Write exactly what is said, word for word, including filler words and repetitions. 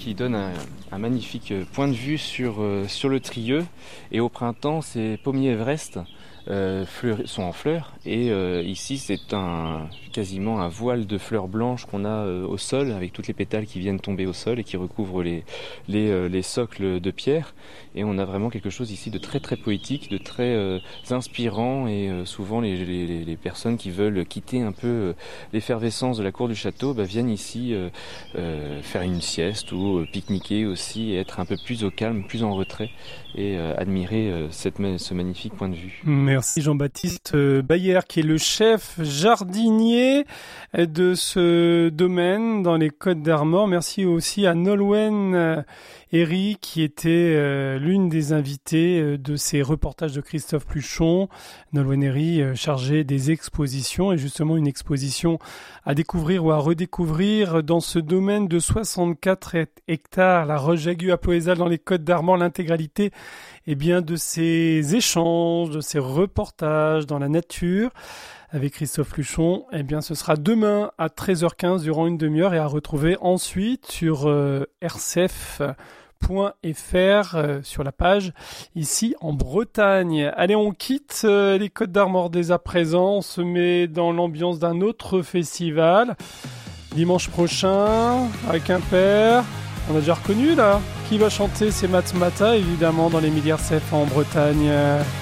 qui donne un, un magnifique point de vue sur, euh, sur le Trieux. Et au printemps, ces pommiers Everest euh, fleur, sont en fleurs. Et euh, ici, c'est un, quasiment un voile de fleurs blanches qu'on a euh, au sol, avec toutes les pétales qui viennent tomber au sol et qui recouvrent les, les, euh, les socles de pierre. Et on a vraiment quelque chose ici de très très poétique, de très euh, inspirant. Et euh, souvent, les, les, les personnes qui veulent quitter un peu euh, l'effervescence de la cour du château bah, viennent ici euh, euh, faire une sieste ou euh, pique-niquer aussi et être un peu plus au calme, plus en retrait et euh, admirer euh, cette, ce magnifique point de vue. Merci Jean-Baptiste Bayer qui est le chef jardinier de ce domaine dans les Côtes d'Armor. Merci aussi à Nolwenn Herry qui était euh, l'une des invitées de ces reportages de Christophe Pluchon. Nolwenn Herry euh, chargée des expositions et justement une exposition à découvrir ou à redécouvrir dans ce domaine de soixante-quatre hectares, la Roche-Jagu à Ploëzal dans les Côtes d'Armor, l'intégralité eh bien, de ces échanges, de ces reportages dans la nature avec Christophe Luchon. Eh bien, ce sera demain à treize heures quinze durant une demi-heure et à retrouver ensuite sur euh, r c f point f r euh, sur la page ici en Bretagne. Allez, on quitte euh, les Côtes d'Armor dès à présent. On se met dans l'ambiance d'un autre festival dimanche prochain avec un père. On a déjà reconnu là qui va chanter, c'est Matmata évidemment dans les Midi R C F en Bretagne.